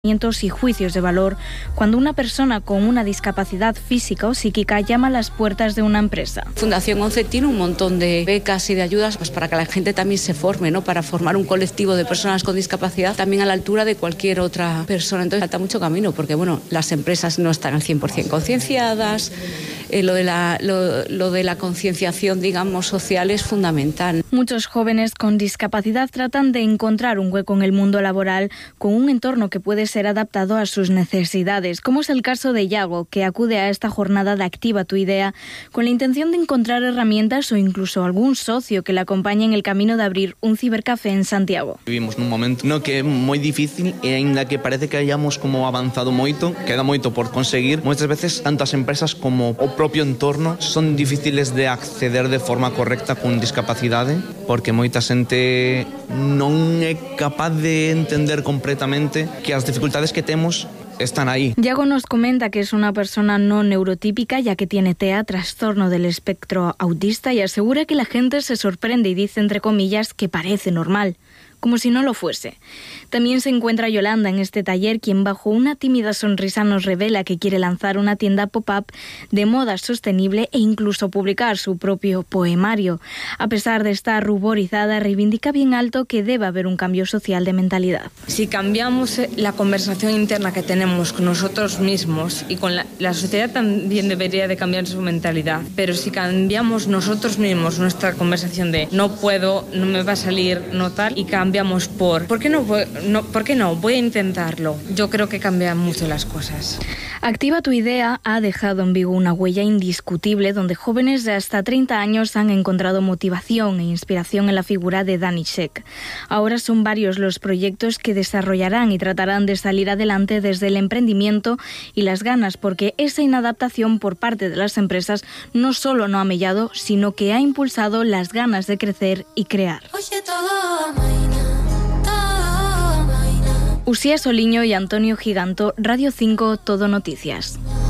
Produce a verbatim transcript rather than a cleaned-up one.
y juicios de valor cuando una persona con una discapacidad física o psíquica llama a las puertas de una empresa. Fundación ONCE tiene un montón de becas y de ayudas pues, para que la gente también se forme, ¿no? Para formar un colectivo de personas con discapacidad también a la altura de cualquier otra persona. Entonces falta mucho camino porque bueno, las empresas no están al cien por ciento concienciadas, eh, lo de la, lo, lo de la concienciación, digamos, social es fundamental. Muchos jóvenes con discapacidad tratan de encontrar un hueco en el mundo laboral con un entorno que puede ser adaptado a sus necesidades, como es el caso de Yago, que acude a esta jornada de Activa tu Idea con la intención de encontrar herramientas o incluso algún socio que le acompañe en el camino de abrir un cibercafé en Santiago. Vivimos nun momento no que é moi difícil e aínda que parece que hayamos como avanzado moito, queda moito por conseguir. Moitas veces tanto as empresas como o propio entorno son difíciles de acceder de forma correcta con discapacidade, porque moita xente non é capaz de entender completamente que as dificultades que temos están ahí. Yago nos comenta que es una persona no neurotípica ya que tiene T E A, trastorno del espectro autista, y asegura que la gente se sorprende y dice entre comillas que parece normal, como si no lo fuese. También se encuentra Yolanda en este taller, quien bajo una tímida sonrisa nos revela que quiere lanzar una tienda pop-up de moda sostenible e incluso publicar su propio poemario. A pesar de estar ruborizada, reivindica bien alto que debe haber un cambio social de mentalidad. Si cambiamos la conversación interna que tenemos con nosotros mismos y con la, la sociedad también debería de cambiar su mentalidad, pero si cambiamos nosotros mismos nuestra conversación de no puedo, no me va a salir, no tal, y cambiamos por ¿por qué no, no, ¿por qué no? Voy a intentarlo. Yo creo que cambian mucho las cosas. Activa tu Idea ha dejado en Vigo una huella indiscutible donde jóvenes de hasta treinta años han encontrado motivación e inspiración en la figura de Dani Sheck. Ahora son varios los proyectos que desarrollarán y tratarán de salir adelante desde el emprendimiento y las ganas, porque esa inadaptación por parte de las empresas no solo no ha mellado, sino que ha impulsado las ganas de crecer y crear. Uxía Soliño y Antonio Giganto, Radio cinco, Todo Noticias.